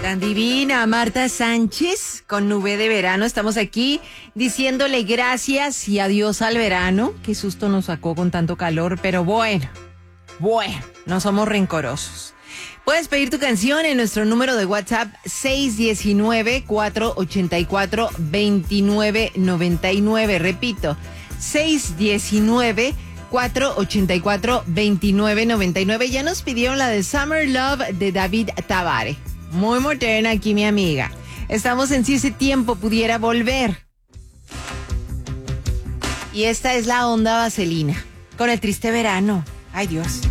Tan divina, Marta Sánchez, con Nube de Verano. Estamos aquí diciéndole gracias y adiós al verano. Qué susto nos sacó con tanto calor, pero bueno, no somos rencorosos. Puedes pedir tu canción en nuestro número de WhatsApp 619-484-2999. Repito, 619-484-2999. Ya nos pidieron la de Summer Love de David Tabare. Muy moderna aquí, mi amiga. Estamos en Si ese tiempo pudiera volver. Y esta es la onda vaselina, con el triste verano. Ay, Dios.